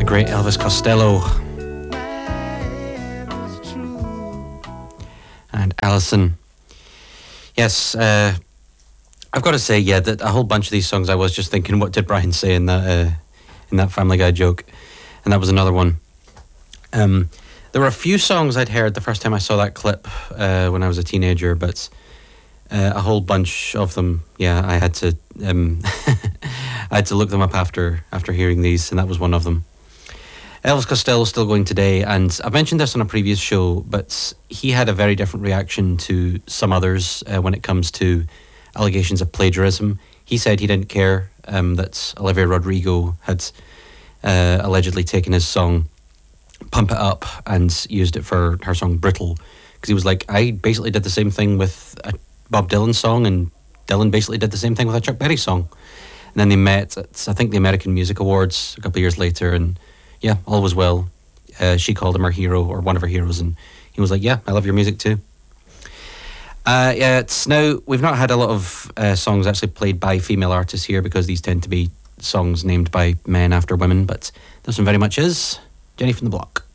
great Elvis Costello and Alison. Yes, I've got to say, yeah, that a whole bunch of these songs I was just thinking, what did Brian say in that Family Guy joke? And that was another one. There were a few songs I'd heard the first time I saw that clip when I was a teenager, but a whole bunch of them, yeah, I had to I had to look them up after hearing these, and that was one of them. Elvis Costello is still going today, and I've mentioned this on a previous show, but he had a very different reaction to some others when it comes to allegations of plagiarism. He said he didn't care that Olivia Rodrigo had allegedly taken his song Pump It Up and used it for her song Brittle, because he was like, I basically did the same thing with a Bob Dylan song, and Dylan basically did the same thing with a Chuck Berry song. And then they met at, I think, the American Music Awards a couple of years later, and yeah, all was well. She called him her hero, or one of her heroes, and he was like, yeah, I love your music too. Yeah, it's now, we've not had a lot of songs actually played by female artists here, because these tend to be songs named by men after women, but this one very much is Jenny from the Block.